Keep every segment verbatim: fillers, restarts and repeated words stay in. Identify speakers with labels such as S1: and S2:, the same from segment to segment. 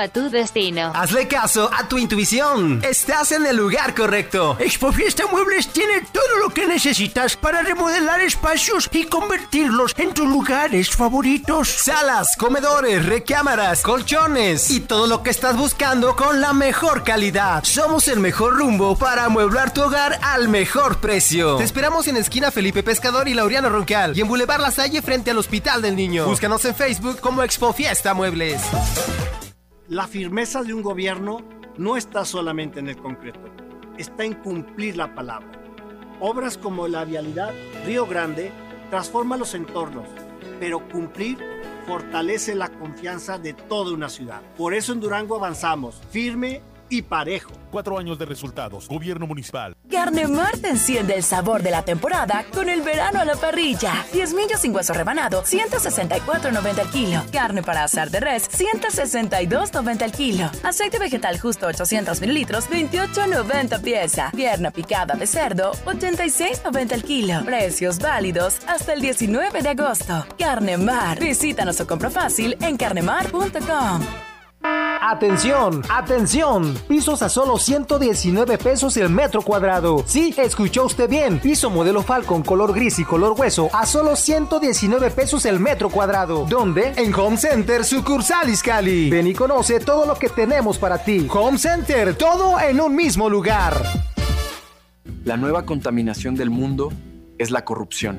S1: a tu destino.
S2: Hazle caso a tu intuición. Estás en el lugar correcto.
S3: Expofiesta Muebles tiene todo lo que necesitas para remodelar espacios y convertirlos en tus lugares favoritos.
S2: Salas, comedores, recámaras, colchones y todo lo que estás buscando con la mejor calidad. Somos el mejor rumbo para amueblar tu hogar al mejor precio. Te esperamos en esquina Felipe Pescador y Laureano Roncal y en Boulevard La Salle frente al Hospital del Niño. Búscanos en Facebook como Expofiesta Muebles.
S4: La firmeza de un gobierno no está solamente en el concreto, está en cumplir la palabra. Obras como la vialidad Río Grande transforma los entornos, pero cumplir fortalece la confianza de toda una ciudad. Por eso en Durango avanzamos, firme y parejo.
S5: Cuatro años de resultados. Gobierno municipal.
S6: Carnemar te enciende el sabor de la temporada con el verano a la parrilla. Diezmillo sin hueso rebanado, ciento sesenta y cuatro noventa el kilo. Carne para asar de res, ciento sesenta y dos noventa el kilo. Aceite vegetal justo ochocientos mililitros, veintiocho noventa pieza. Pierna picada de cerdo, ochenta y seis noventa el kilo. Precios válidos hasta el diecinueve de agosto. Carnemar. Visítanos o compra fácil en carnemar punto com.
S2: Atención, atención, pisos a solo ciento diecinueve pesos el metro cuadrado. Sí, escuchó usted bien, piso modelo Falcon color gris y color hueso a solo ciento diecinueve pesos el metro cuadrado. ¿Dónde? En Home Center sucursal Izcalli. Ven y conoce todo lo que tenemos para ti. Home Center, todo en un mismo lugar.
S7: La nueva contaminación del mundo es la corrupción.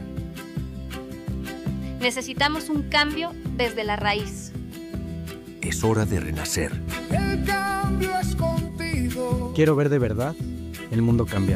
S1: Necesitamos un cambio desde la raíz.
S8: Es hora de renacer.
S9: El cambio es contigo.
S10: Quiero ver de verdad el mundo cambiar.